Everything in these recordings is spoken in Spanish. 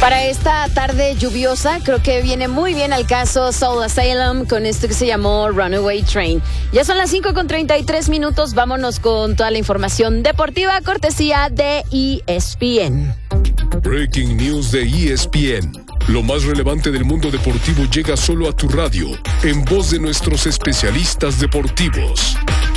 Para esta tarde lluviosa, creo que viene muy bien al caso Soul Asylum con esto que se llamó Runaway Train. Ya son las 5:33, vámonos con toda la información deportiva, cortesía de ESPN. Breaking News de ESPN. Lo más relevante del mundo deportivo llega solo a tu radio, en voz de nuestros especialistas deportivos.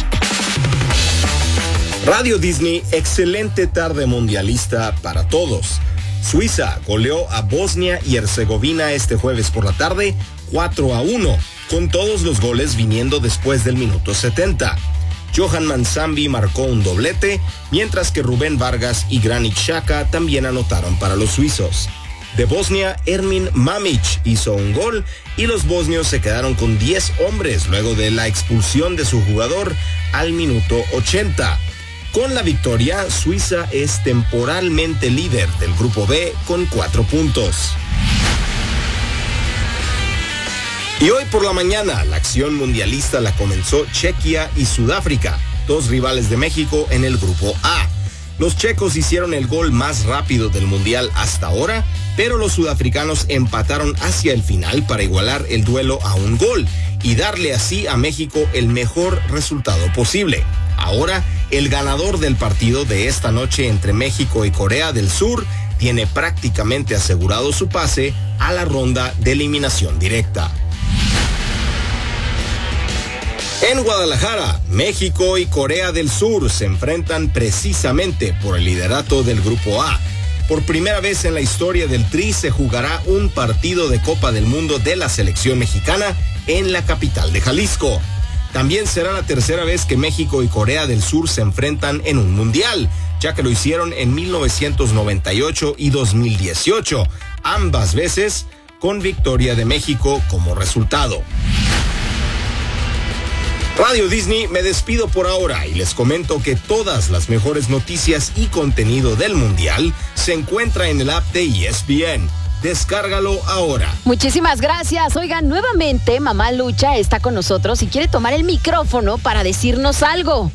Radio Disney, excelente tarde mundialista para todos. Suiza goleó a Bosnia y Herzegovina este jueves por la tarde 4-1, con todos los goles viniendo después del minuto 70. Johan Mansambi marcó un doblete, mientras que Rubén Vargas y Granit Xhaka también anotaron para los suizos. De Bosnia, Ermin Mamić hizo un gol y los bosnios se quedaron con 10 hombres luego de la expulsión de su jugador al minuto 80. Con la victoria, Suiza es temporalmente líder del Grupo B con 4 puntos. Y hoy por la mañana, la acción mundialista la comenzó Chequia y Sudáfrica, dos rivales de México en el Grupo A. Los checos hicieron el gol más rápido del mundial hasta ahora, pero los sudafricanos empataron hacia el final para igualar el duelo a un gol y darle así a México el mejor resultado posible. Ahora, el ganador del partido de esta noche entre México y Corea del Sur tiene prácticamente asegurado su pase a la ronda de eliminación directa. En Guadalajara, México y Corea del Sur se enfrentan precisamente por el liderato del Grupo A. Por primera vez en la historia del Tri se jugará un partido de Copa del Mundo de la selección mexicana en la capital de Jalisco. También será la tercera vez que México y Corea del Sur se enfrentan en un mundial, ya que lo hicieron en 1998 y 2018, ambas veces con victoria de México como resultado. Radio Disney, me despido por ahora y les comento que todas las mejores noticias y contenido del mundial se encuentra en el app de ESPN. Descárgalo ahora. Muchísimas gracias. Oigan, nuevamente Mamá Lucha está con nosotros y quiere tomar el micrófono para decirnos algo.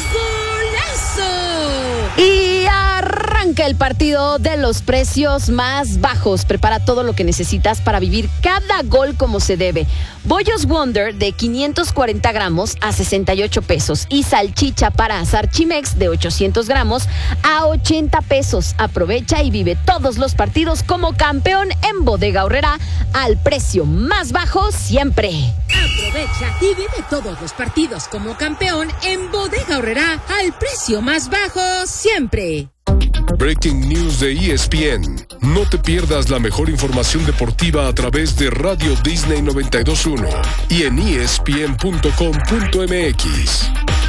¡Golazo! Y arranca el partido de los precios más bajos. Prepara todo lo que necesitas para vivir cada gol como se debe. Bollos Wonder de 540 gramos a 68 pesos y salchicha para asar Chimex de 800 gramos a 80 pesos. Aprovecha y vive todos los partidos como campeón en Bodega Aurrerá al precio más bajo siempre. Aprovecha y vive todos los partidos como campeón en Bodega Aurrerá al precio más bajo siempre. Breaking News de ESPN. No te pierdas la mejor información deportiva a través de Radio Disney 92.1 y en ESPN.com.mx.